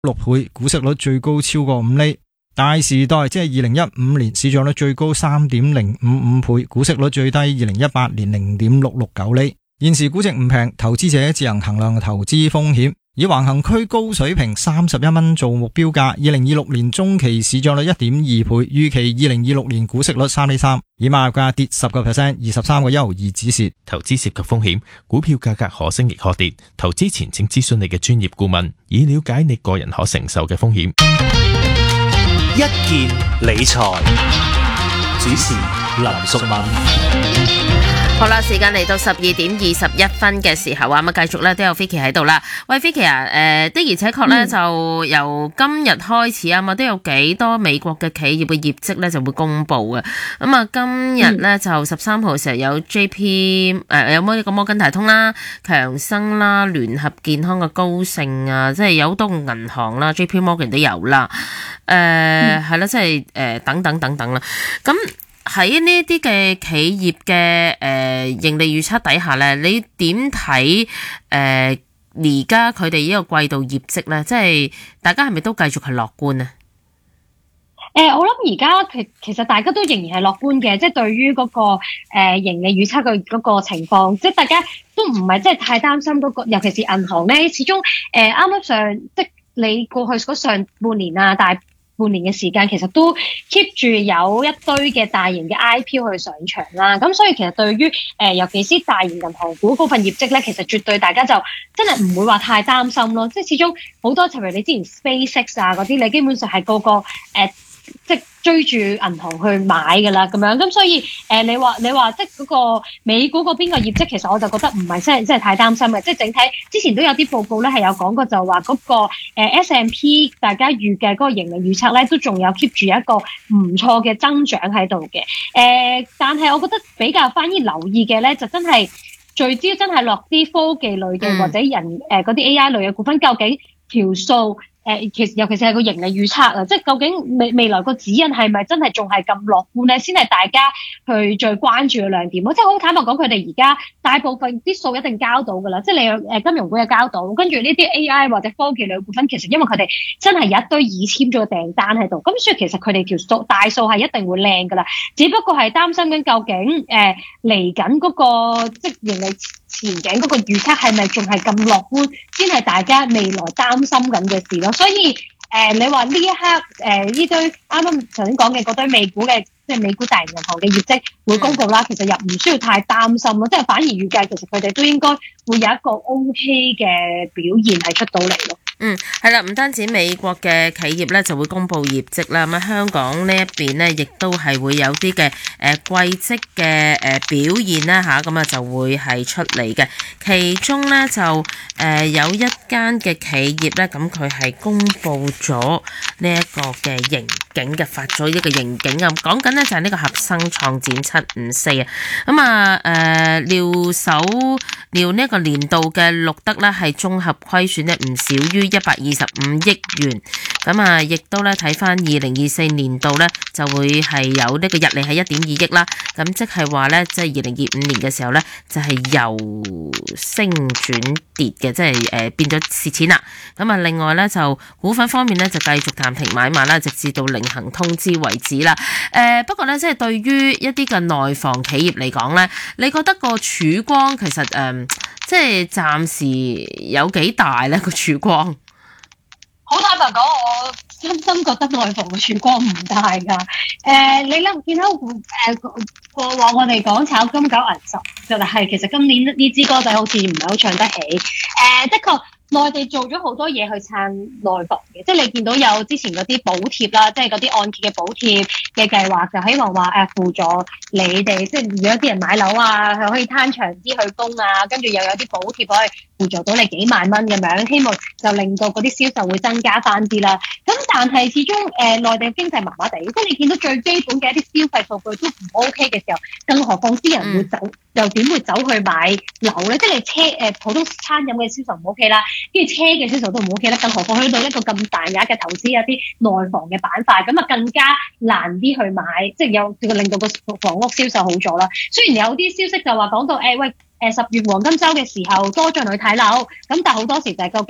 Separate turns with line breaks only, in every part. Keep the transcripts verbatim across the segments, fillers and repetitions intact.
六倍，股息率最高超過五厘。大時代即係二零一五年市賬率最高 三點零五五倍，股息率最低二零一八年 零點六六九厘。現時估值唔平，投資者自行衡量投資風險，以橫行區高水平三十一蚊做目標價。二零二六年中期市賬率 一點二倍，預期二零二六年股息率三厘三，以買入價跌十個 percent， 二十三個一毫二止蝕。
投資涉及風險，股票價格可升亦可跌，投資前請諮詢你嘅專業顧問，以了解你個人可承受嘅風險。
一件理財主持林淑敏。
好啦，時間嚟到十二點二十一分嘅時候啊，咁繼續咧都有 Vicky 喺度啦。喂 Vicky 啊，誒、呃、的而且確咧、嗯、就由今日開始啊嘛，都有幾多美國嘅企業嘅業績咧就會公布嘅。咁啊，今日咧、嗯、就十三號嘅時候有 J P 誒、呃、有冇呢個摩根大通啦、強生啦、聯合健康嘅高盛啊，即係有好多個銀行啦 ，J P Morgan 都有啦。誒係啦，即係誒等等等等啦。咁喺呢啲嘅企業嘅誒、呃、盈利預測底下咧，你點睇誒而家佢哋呢個季度業績咧？即係大家係咪都繼續係樂觀啊？
誒、呃，我諗而家其其實大家都仍然係樂觀嘅，即係對於嗰、那個誒、呃、盈利預測嘅嗰個情況，即係大家都唔係即係太擔心嗰、那個，尤其是銀行咧，始終誒啱啱上即係你過去嗰上半年啊，大半年嘅時間其實都 keep 住有一堆嘅大型嘅 I P O 去上場啦，咁所以其實對於誒、呃、尤其是大型銀行股嗰份業績咧，其實絕對大家就真係唔會話太擔心咯，即係始終好多，譬如你之前 SpaceX 啊嗰啲，你基本上係個個誒、呃、即係追住銀行去買㗎啦，咁樣咁所以誒、呃、你話你話即係嗰個美股嗰邊個業績，其實我就覺得唔係真係真係太擔心嘅，即係整體之前都有啲報告咧係有講過，就話嗰個誒 S and P 大家預計嗰個盈利預測咧都仲有 keep 住一個唔錯嘅增長喺度嘅，誒、呃、但係我覺得比較反而留意嘅咧就真係聚焦真係落啲科技類嘅、嗯、或者人誒嗰啲 A I 類嘅股份，究竟條數誒、呃，其實尤其是係個盈利預測啊，即係究竟未未來個指引係咪真係仲係咁樂觀咧？先係大家去最關注嘅亮點咯。即係好坦白講，佢哋而家大部分啲數一定交到㗎啦。即係你有誒金融股嘅交到，跟住呢啲 A I 或者科技類股份，其實因為佢哋真係有一堆已簽咗嘅訂單喺度，咁所以其實佢哋條數大數係一定會靚㗎啦。只不過係擔心緊究竟誒嚟緊嗰個即係盈利前景嗰個預測係咪仲係咁樂觀，先係大家未來擔心緊嘅事咯。所以誒、呃，你話呢一刻誒呢堆啱啱頭先講嘅嗰堆美股嘅，即係美股大型銀行嘅業績會公布啦，其實又唔需要太擔心咯，即係反而預計其實佢哋都應該會有一個 O K 嘅表現係出到嚟咯。
嗯，係啦，唔單止美國嘅企業咧就會公布業績啦，咁啊香港呢一邊咧亦都係會有啲嘅誒季績嘅誒表現啦吓，咁啊就會係出嚟嘅。其中咧就誒、呃、有一間嘅企業咧，咁佢係公布咗呢一個嘅盈警嘅，發咗一個盈警啊，講緊咧就係呢個合生創展七五四啊，咁啊誒料首料呢一個年度嘅錄得咧係綜合虧損咧唔少於一百二十五億元，咁啊，亦都咧睇翻二零二四年度咧就會係有呢個溢利係一點二億啦，咁即係話咧，即係二零二五年嘅時候咧就係由升轉跌嘅，即係誒變咗蝕錢啦。咁啊，另外咧就股份方面咧就繼續暫停買賣啦，直至到另行通知為止啦。誒不過咧，即係對於一啲嘅內房企業嚟講咧，你覺得個曙光其實誒即係暫時有幾大咧個曙光？
好坦白講，我真心覺得內房嘅曙光唔大㗎。誒、呃，你諗見到誒、呃、過往我哋講炒金九銀十，就係其實今年呢支歌仔好似唔係好唱得起。誒、呃，的確。內地做咗好多嘢去撐內房嘅，即係你見到有之前嗰啲補貼啦，即係嗰啲按揭嘅補貼嘅計劃，就希望話誒輔助你哋，即係如果啲人買樓啊，係可以攤長啲去供啊，跟住又有啲補貼可以輔助到你幾萬蚊咁樣，希望就令到嗰啲銷售會增加翻啲啦。咁但係始終誒、呃、內地經濟麻麻地，即係你見到最基本嘅一啲消費數據都唔 OK 嘅時候，更何況啲人會走，嗯、又點會走去買樓咧？即係你車誒、呃、普通餐飲嘅銷售唔 OK 啦。跟住車嘅銷售都唔 OK 啦，更何況去到一個咁大額嘅投資，一啲內房嘅板塊，咁啊更加難啲去買，即係有令到個房屋銷售好咗啦。雖然有啲消息就話講到，誒、欸、喂，誒十月黃金週嘅時候多咗人去睇樓，咁但係好多時就係究竟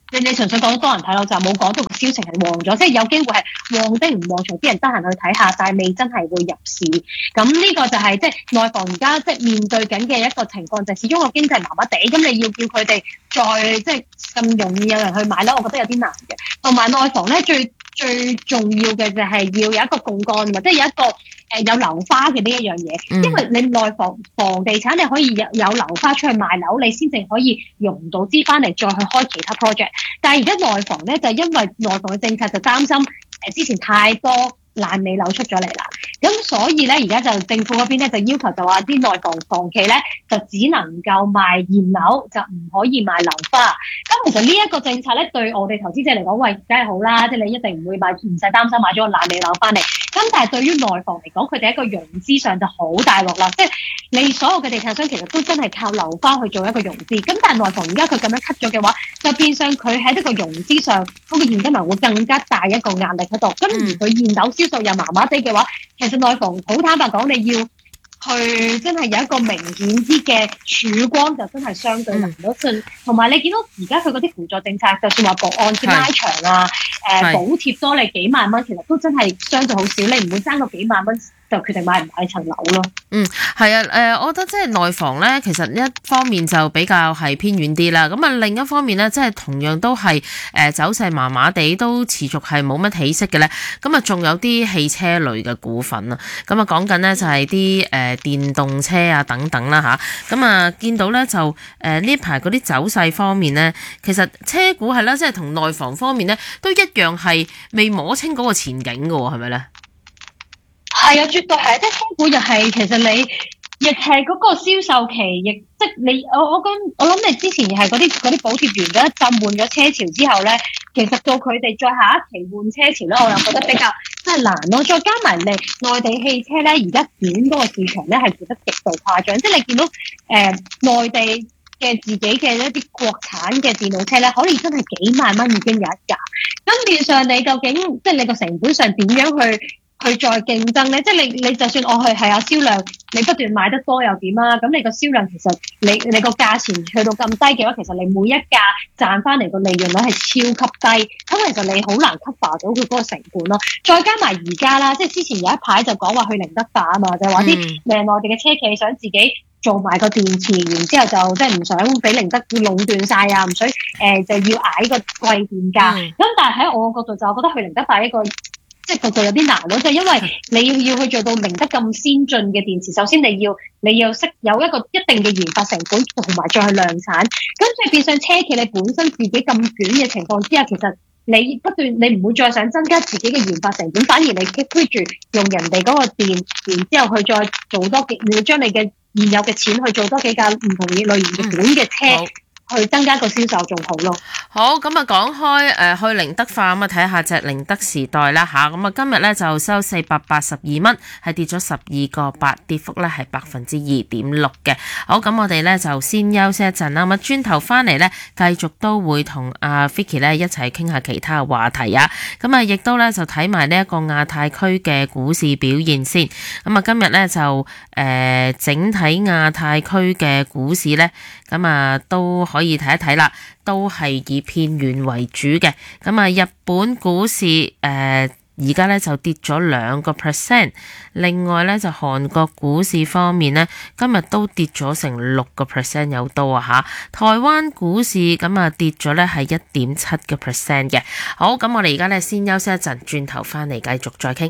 你你純粹講多人睇咯，就冇講到個銷情係旺咗，即係有機會係旺丁唔旺財，啲人得閒去睇下，但係未真係會入市。咁呢個就係即係內房而家即係面對緊嘅一個情況，就係始終個經濟麻麻地，咁你要叫佢哋再即係咁容易有人去買咧，我覺得有啲難嘅。同埋內房咧最最重要嘅就係要有一個槓桿嘛，即係有一個。誒有樓花嘅呢一樣嘢，因為你內房房地產你可以有有樓花出去賣樓，你先至可以融到資翻嚟再去開其他 project。但係而家內房咧就因為內房嘅政策就擔心誒、呃、之前太多爛尾樓出咗嚟啦，咁所以咧而家就政府嗰邊咧就要求就話啲內房房企咧就只能夠賣現樓，就唔可以賣樓花。咁其實呢一個政策咧對我哋投資者嚟講，喂梗係好啦，即係你一定唔會買，唔使擔心買咗個爛尾樓翻嚟。咁但係對於內房嚟講，佢哋一個融資上就好大鑊啦，即係你所有嘅地產商其實都真係靠樓花去做一個融資。咁但係內房而家佢咁樣 cut 咗嘅話，就變相佢喺呢個融資上嗰個現金流會更加大一個壓力喺度。咁而佢現樓銷售又麻麻地嘅話，其實內房好坦白講，你要去真係有一個明顯啲嘅曙光，就真係相對難咗信。同埋你見到而家佢嗰啲輔助政策，就算話保按揭拉長啊，誒、呃、補貼多你幾萬蚊，其實都真係相對好少，你唔會爭個幾萬蚊就決定買唔買層樓咯。
嗯，係啊，誒、呃，我覺得即係內房咧，其實一方面就比較係偏遠啲啦，咁啊另一方面咧，即係同樣都係誒、呃、走勢麻麻地，都持續係冇乜起色嘅咧。咁啊，仲有啲汽車類嘅股份啊，咁啊講緊咧就係啲誒電動車啊等等啦吓，咁啊見到咧就誒呢排嗰啲走勢方面咧，其實車股係啦，即係同內房方面咧都一樣係未摸清嗰個前景嘅喎，係咪咧？
係啊，絕對係，即係車股又係，其實你亦係嗰個銷售期，亦即係你我我講我諗你之前係嗰啲嗰啲補貼完咗一浸換咗車潮之後咧，其實到佢哋再下一期換車潮咧，我又覺得比較真係難咯。再加埋你內地汽車咧，而家短嗰個市場咧係做得極度誇張，即係你見到誒、呃、內地嘅自己嘅一啲國產嘅電動車咧，可以真係幾萬蚊已經有一架。咁變相你究竟即係你個成本上點樣去？去再競爭咧，即係你你就算我去係啊銷量，你不斷買得多又點啊？咁你個銷量其實你你個價錢去到咁低嘅話，其實你每一架賺翻嚟個利潤率係超級低，咁其實你好難 cover 到佢嗰個成本咯。再加埋而家啦，即係之前有一排就講話去零得化啊嘛，就係話啲誒內地嘅車企想自己做埋個電池，然之後就即係唔想俾寧德壟斷晒啊，唔想誒、呃、就要捱個貴電價。咁、嗯、但係喺我角度就我覺得去寧德化一個。即係就有啲難咯，就係因為你要要去做到寧德咁先進嘅電池，首先你要你要識有一個一定嘅研發成本，同埋再去量產。咁所以變相車企你本身自己咁卷嘅情況之下，其實你不斷你唔會再想增加自己嘅研發成本，反而你 keep 住用人哋嗰個電，然之後去再做多幾，你要將你嘅現有嘅錢去做多幾架唔同類型嘅短嘅車。嗯去增加個銷售仲好咯。
好，咁啊講開誒、呃、去寧德化咁啊睇下隻寧德時代啦吓，咁啊今日咧就收四百八十二蚊，係跌咗十二個八，跌幅咧係百分之二點六嘅。好，咁我哋咧就先休息一陣啦，咁啊轉頭翻嚟咧繼續都會同阿 Vicky 咧一齊傾下其他嘅話題啊。咁啊亦都咧就睇埋呢一個亞太區嘅股市表現先。咁啊今日咧就誒、呃、整體亞太區嘅股市咧，咁啊都可以睇一睇啦，都係以偏軟為主嘅。咁啊，日本股市誒而家咧就跌咗兩個 percent， 另外咧就韓國股市方面咧，今日都跌咗成六個 percent 有多啊嚇。台灣股市咁啊跌咗咧係一點七個 percent 嘅。好，咁我哋而家咧先休息一陣，轉頭翻嚟繼續再傾。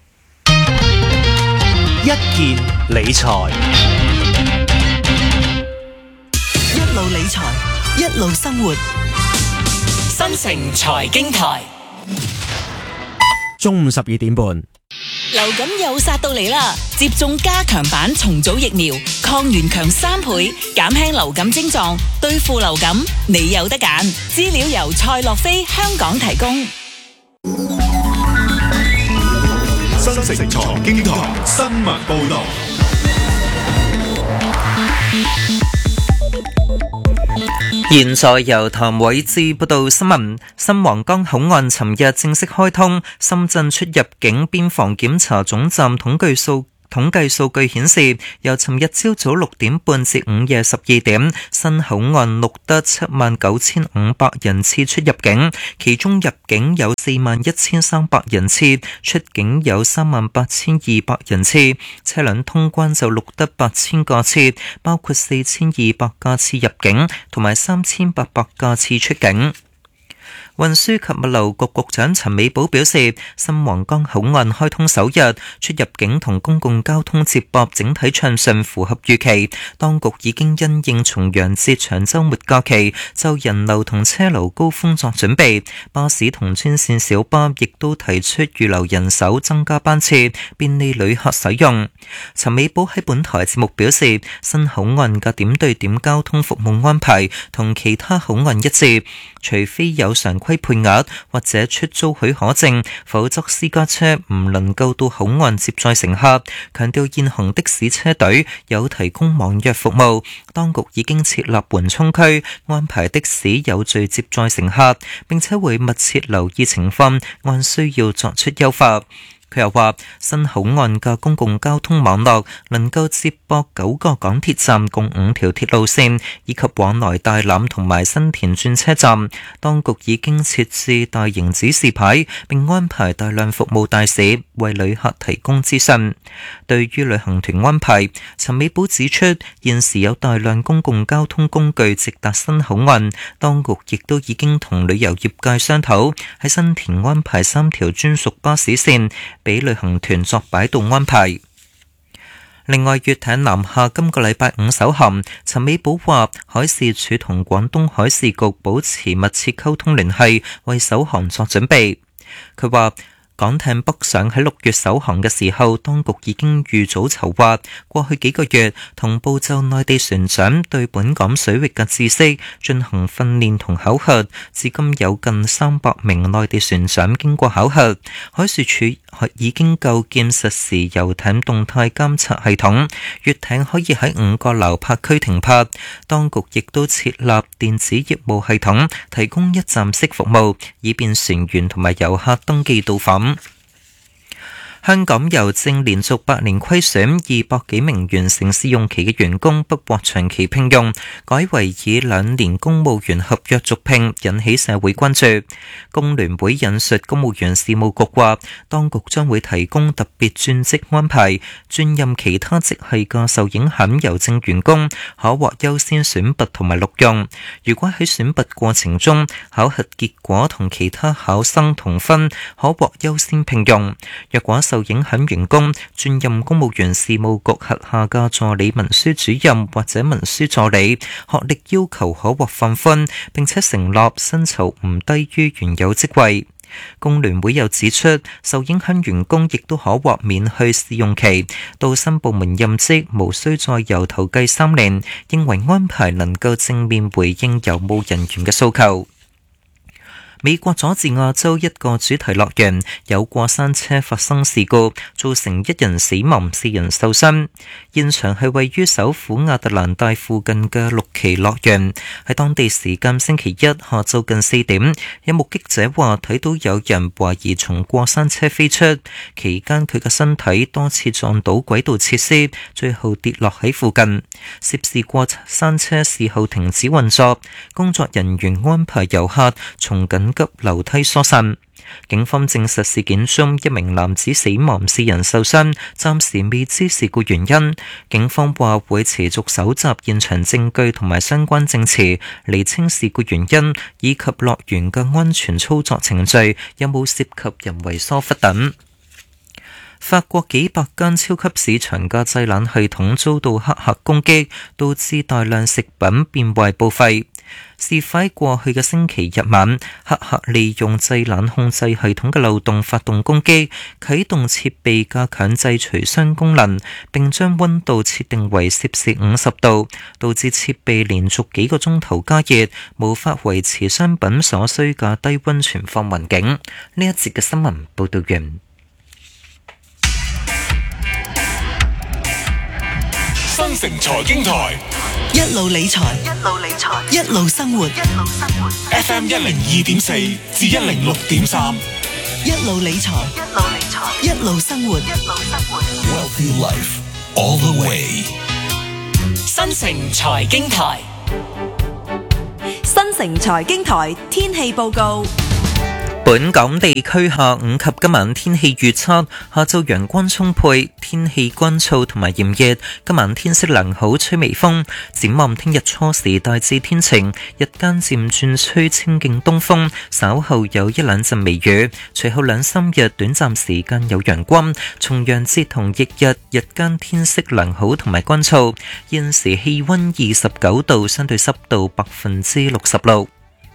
一件理財。
一路理財，一路生活。
新城財經台，
中午十二點半。
流感又殺到嚟啦！接種加強版重組疫苗，抗原強三倍，減輕流感症狀，對付流感，你有得揀。資料由蔡樂飛香港提供。
新城財經台新聞報道。
現在由譚偉志報道新聞。新皇崗口岸尋日正式開通，深圳出入境邊防檢查總站統計數統計數據顯示，由尋日朝早六點半至午夜十二點，新口岸錄得七萬九千五百人次出入境，其中入境有四萬一千三百人次，出境有三萬八千二百人次。車輛通關就錄得八千架次，包括四千二百架次入境同埋三千八百架次出境。運輸及物流局局長陳美寶表示，新皇崗口岸開通首日，出入境同公共交通接駁整體暢順，符合預期。當局已經因應重陽節長週末假期，就人流同車流高峰作準備。巴士同專線小巴亦都提出預留人手，增加班次，便利旅客使用。陳美寶喺本台節目表示，新口岸嘅點對點交通服務安排同其他口岸一致，除非有常規配額或者出租許可證，否則私家車唔能夠到口岸接載乘客。強調現行的士車隊有提供網約服務，當局已經設立緩衝區，安排的士有序接載乘客，並且會密切留意情況，按需要作出優化。佢又話，新口岸嘅公共交通網絡能夠接駁九個港鐵站共五條鐵路線，以及往來大欖同埋新田轉車站。當局已經設置大型指示牌，並安排大量服務大使為旅客提供資訊。對於旅行團安排，陳美寶指出，現時有大量公共交通工具直達新口岸，當局亦都已經同旅遊業界商討，喺新田安排三條專屬巴士線，俾旅行團作擺渡安排。另外，粵艇南下今個禮拜五首航，陳美寶話海事處同廣東海事局保持密切溝通聯繫，為首航作準備。佢話港艇北上喺六月首航嘅時候，當局已經預早籌劃，過去幾個月同步就內地船長對本港水域嘅知識進行訓練同考核，至今有近三百名內地船長經過考核。海事處已經構建實時遊艇動態監察系統，粵艇可以喺五個撈泊區停泊。當局亦都設立電子業務系統，提供一站式服務，以便船員同埋遊客登記到訪。香港郵政連續八年虧損，二百幾名完成試用期嘅員工不獲長期聘用，改為以兩年公務員合約續聘，引起社會關注。工聯會引述公務員事務局話，當局將會提供特別轉職安排，轉任其他職系嘅受影響郵政員工可獲優先選拔同埋錄用。如果喺選拔過程中考核結果同其他考生同分，可獲優先聘用。若果受影響員工轉任公務員事務局轄下嘅助理文書主任或者文書助理，學歷要求可獲放寬，並且承諾薪酬唔低於原有職位。工聯會又指出，受影響員工亦都可獲免去試用期，到新部門任職無需再由頭計三年，認為安排能夠正面回應郵務人員嘅訴求。美國佐治亞州一個主題樂園有過山車發生事故，造成一人死亡、四人受傷。現場係位於首府亞特蘭大附近嘅綠旗樂園。喺當地時間星期一下晝近四點，有目擊者話睇到有人懷疑從過山車飛出，期間佢嘅身體多次撞到軌道設施，最後跌落喺附近。涉事過山車事後停止運作，工作人員安排遊客從緊急樓梯疏散。警方證實事件中一名男子死亡，四人受傷，暫時未知事故原因。警方話會持續搜集現場證據同埋相關證詞，釐清事故原因以及樂園嘅安全操作程序有冇涉及人為疏忽等。法國幾百間超級市場嘅製冷系統遭到黑客攻擊，導致大量食品變壞報廢。事發過去嘅星期日晚，黑客利用製冷控制系統嘅漏洞發動攻擊，啟動設備嘅強制除霜功能，並將溫度設定為攝氏五十度，導致設備連續幾個鐘頭加熱，無法維持商品所需嘅低溫存放環境。呢一節嘅新聞報道完。
新城財經台，
一路理財，一路理財，一路生活，一路生活。
F M 一零二點四至一零六點三，
一路理財，一路理財，一路生活，一路生活。
Wealthy Life all the way。
新城財經台，
新城財經台天氣報告。
本港地區下午及今晚天氣預測：下晝陽光充沛，天氣乾燥同埋炎熱。今晚天色良好，吹微風。展望聽日初時大致天晴，日間漸轉吹清勁東風，稍後有一兩陣微雨。隨後兩三日短暫時間有陽光。重陽節同翌日日間天色良好同埋乾燥。現時氣溫二十九度，相對濕度百分之六十六。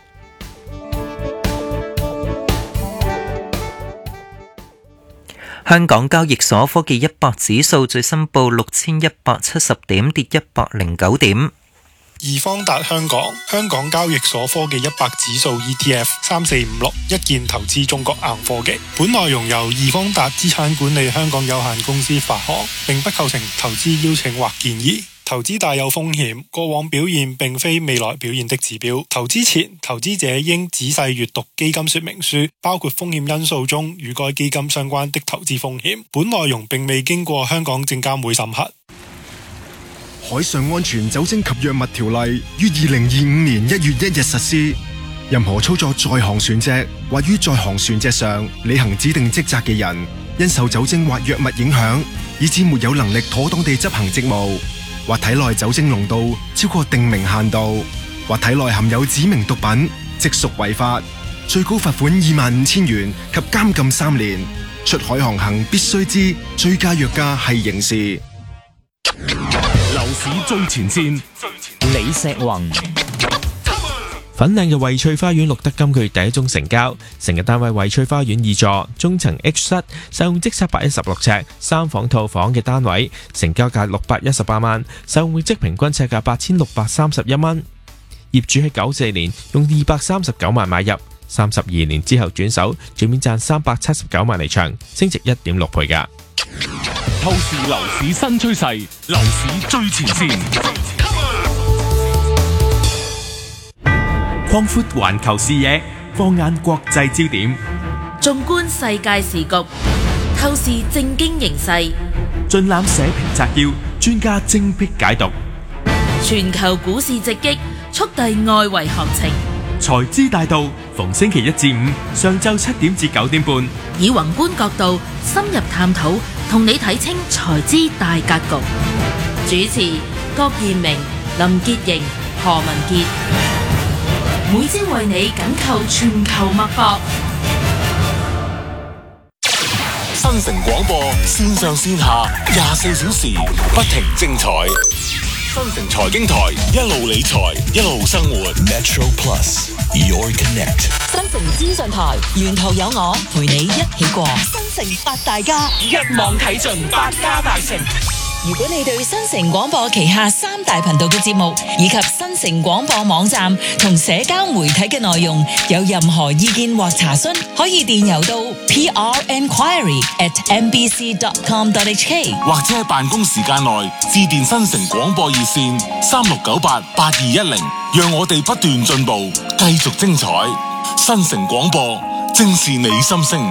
香港交易所科技一百指數最新報六千一百七十點，跌一百零九點。
易方達香港香港交易所科技一百指數 E T F 三四五六一鍵投資中國硬科技。本內容由易方達資產管理香港有限公司發行，並不構成投資邀請或建議。投資大有風險，過往表現並非未來表現的指標。投資前，投資者應仔細閱讀基金說明書，包括風險因素中與該基金相關的投資風險。本內容並未經過香港證監會審核。
海上安全酒精及藥物條例於二零二五年一月一日實施。任何操作在航船隻或於在航船隻上履行指定職責嘅人，因受酒精或藥物影響，以致沒有能力妥當地執行職務，或體內酒精濃度超過定明限度，或體內含有指明毒品，即屬違法，最高罰款二萬五千元及監禁三年。出海航行必須知醉駕藥駕係刑事。
樓市最前線，
李石宏。
粉嶺嘅惠翠花園錄得今個月第一宗成交，成日單位惠翠花園二座，中層 H 室，實用積七百一十六尺，三房套房嘅單位，成交價六百一十八萬，實用面積平均尺價八千六百三十一蚊。業主喺九四年用二百三十九萬買入，三十二年之後轉手，最面賺三百七十九萬離場，升值一點六倍㗎。
透視樓市新趨勢，樓市最前線。
擴闊環球視野，放眼國際焦點，
縱觀世界時局，透視政經形勢，
盡覽社評摘要，專家精闢解讀。
全球股市直擊，速遞外圍行情。
財資大道，逢星期一至五上晝七點至九點半，
以宏觀角度深入探討，同你睇清財資大格局。主持郭彥明、林潔瑩、何文傑。每朝為你緊扣全球脈搏。
新城廣播線上線下廿四小時不停精彩。新城財經台一路理財一路生活。Metro Plus Your Connect。
新城資訊台沿途有我陪你一起過。新城八大家
一網睇盡百家大成。
如果你對新城廣播旗下三大頻道嘅節目以及新城廣播網站同社交媒體嘅內容有任何意見或查詢，可以電郵到 p r enquiry at m b c dot com dot h k，
或者喺辦公時間內致電新城廣播熱線三六九八八二一零，讓我哋不斷進步，繼續精彩。新城廣播正是你心聲。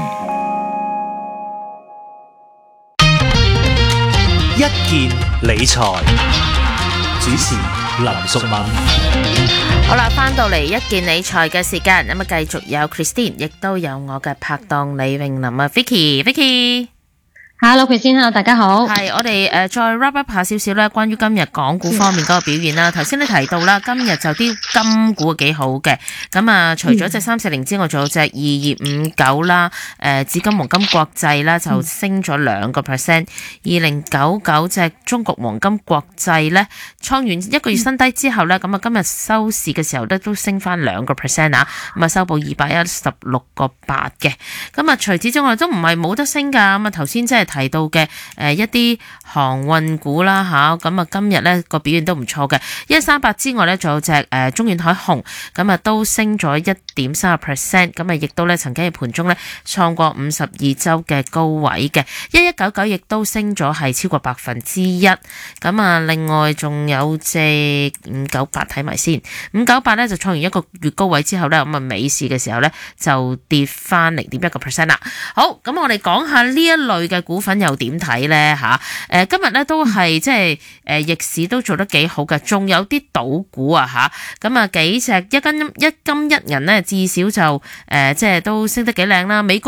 一件理財，主持林淑敏。
好啦，翻到嚟一件理財嘅時間，咁啊繼續有 Christine， 亦都有我嘅拍檔李詠琳啊 ，Vicky，Vicky。
Hello， Christine， 大家好。
係，我哋誒、呃、再 wrap up 下少少咧，關於今日港股方面嗰個表現啦。頭先你提到啦，今日就啲金股幾好嘅，咁啊，除咗隻三四零之外，仲有隻二二五九啦，誒紫金黃金國際啦，就升咗兩個 percent。二零九九隻中國黃金國際咧，創完一個月新低之後咧，咁啊今日收市嘅時候咧都升翻兩個 percent 啊，咁啊收報二百一十六個八嘅。咁啊除此之外都唔係冇得升㗎，咁啊頭先即係提到嘅誒一啲航運股啦吓，咁啊今日咧個表現都唔錯嘅，一三八之外咧仲有隻誒中遠海控，咁啊都升咗一點三個 percent， 咁啊亦都咧曾經喺盤中咧創過五十二週嘅高位嘅，一一九九亦都升咗係超過百分之一，咁啊另外仲有隻五九八睇埋先，五九八咧就創完一個月高位之後咧，咁啊尾市嘅時候咧就跌翻零點一個 percent 啦。好，咁我哋講下呢一類嘅股份又點睇咧吓？誒今日咧都係即係誒逆市都做得幾好嘅，仲有啲賭股啊吓，咁啊幾隻一金一金一銀咧至少就誒即係都升得幾靚啦，美